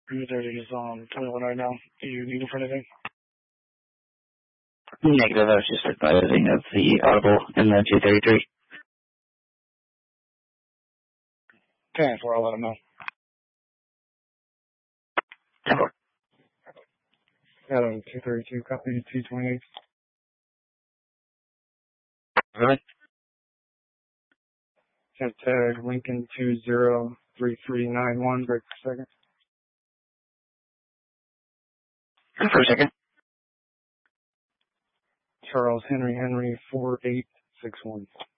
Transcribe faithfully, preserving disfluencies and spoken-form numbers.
three thirty is on twenty-one right now. Do you need it for anything? Negative. I was just advising of the audible in the two thirty-three. ten four, I'll let him know. ten four. Adam, two thirty-two, copy two twenty-eight. Really? Tag Lincoln two zero three three nine one, break per second. For a second. Charles Henry Henry four eight six one.